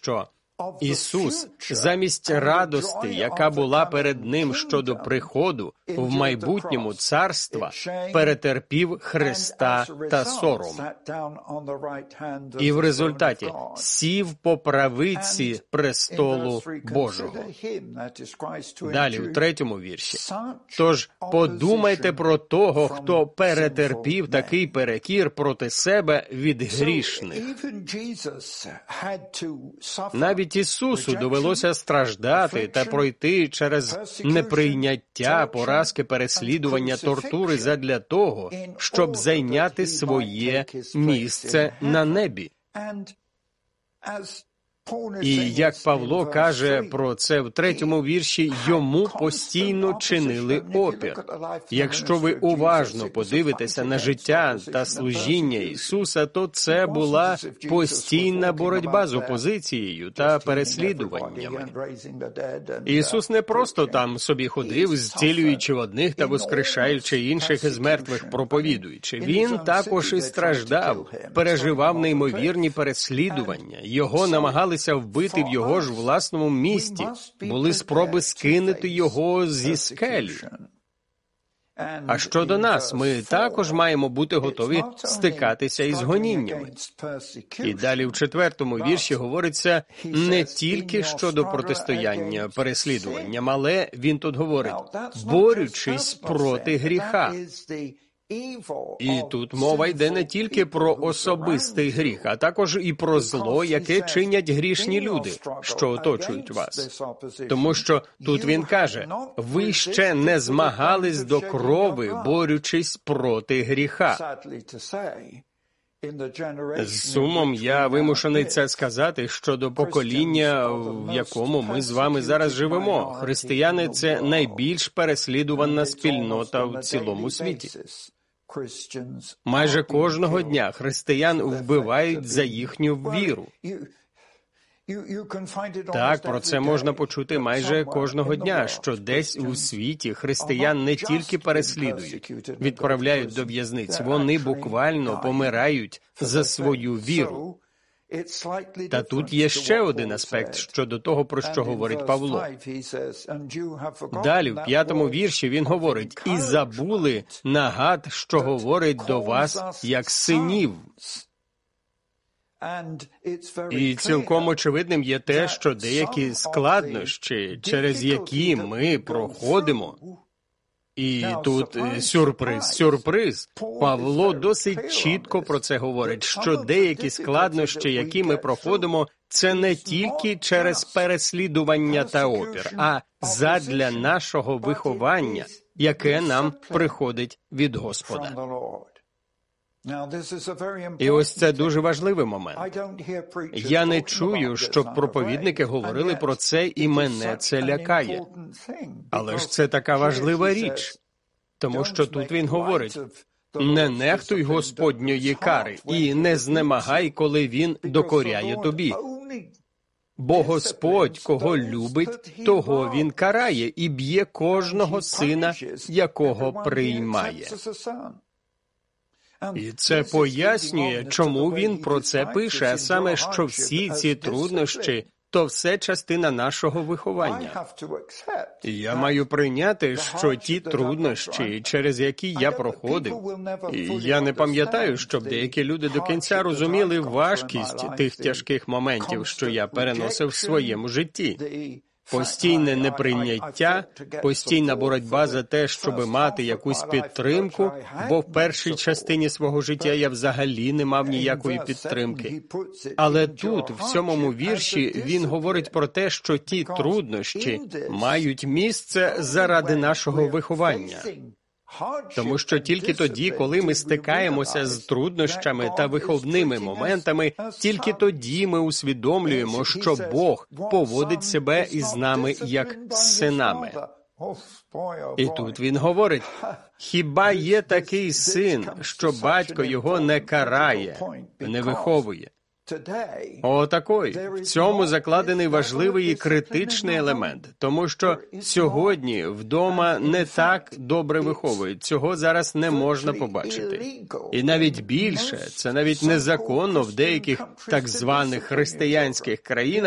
що Ісус замість радости, яка була перед Ним щодо приходу в майбутньому царства, перетерпів хреста та сором. І в результаті сів по правиці престолу Божого. Далі, у 3-му вірші. Тож подумайте про того, хто перетерпів такий перекір проти себе від грішних. Навіть Ісусу довелося страждати та пройти через неприйняття, поразки, переслідування, тортури задля того, щоб зайняти своє місце на небі. І, як Павло каже про це в 3-му вірші, йому постійно чинили опір. Якщо ви уважно подивитеся на життя та служіння Ісуса, то це була постійна боротьба з опозицією та переслідуваннями. Ісус не просто там собі ходив, зцілюючи одних та воскрешаючи інших із мертвих проповідуючи. Він також і страждав, переживав неймовірні переслідування. Його намагалися вбити в його ж власному місті, були спроби скинути його зі скелі. А щодо нас, ми також маємо бути готові стикатися із гоніннями. І далі в 4-му вірші говориться не тільки щодо протистояння переслідуванням, але він тут говорить, борючись проти гріха. І тут мова йде не тільки про особистий гріх, а також і про зло, яке чинять грішні люди, що оточують вас. Тому що тут він каже, ви ще не змагались до крови, борючись проти гріха. З сумом я вимушений це сказати щодо покоління, в якому ми з вами зараз живемо. Християни – це найбільш переслідувана спільнота в цілому світі. Майже кожного дня християн вбивають за їхню віру. Так, про це можна почути майже кожного дня, що десь у світі християн не тільки переслідують, відправляють до в'язниць, вони буквально помирають за свою віру. Та тут є ще один аспект щодо того, про що говорить Павло. Далі, в 5-му вірші, він говорить, «І забули нагад, що говорить до вас, як синів». І цілком очевидним є те, що деякі складнощі, через які ми проходимо, і тут сюрприз. Павло досить чітко про це говорить, що деякі складнощі, які ми проходимо, це не тільки через переслідування та опір, а задля нашого виховання, яке нам приходить від Господа. І ось це дуже важливий момент. Я не чую, щоб проповідники говорили про це, і мене це лякає. Але ж це така важлива річ, тому що тут він говорить, «Не нехтуй Господньої кари і не знемагай, коли Він докоряє тобі. Бо Господь, кого любить, того Він карає і б'є кожного сина, якого приймає». І це пояснює, чому він про це пише, а саме, що всі ці труднощі – то все частина нашого виховання. І я маю прийняти, що ті труднощі, через які я проходив, і я не пам'ятаю, щоб деякі люди до кінця розуміли важкість тих тяжких моментів, що я переносив в своєму житті. Постійне неприйняття, постійна боротьба за те, щоб мати якусь підтримку, бо в першій частині свого життя я взагалі не мав ніякої підтримки. Але тут, в 7-му вірші, він говорить про те, що ті труднощі мають місце заради нашого виховання. Тому що тільки тоді, коли ми стикаємося з труднощами та виховними моментами, тільки тоді ми усвідомлюємо, що Бог поводить себе із нами як з синами. І тут він говорить, «Хіба є такий син, що батько його не карає, не виховує?» Отакой. В цьому закладений важливий і критичний елемент, тому що сьогодні вдома не так добре виховують, цього зараз не можна побачити. І навіть більше, це навіть незаконно в деяких так званих християнських країнах,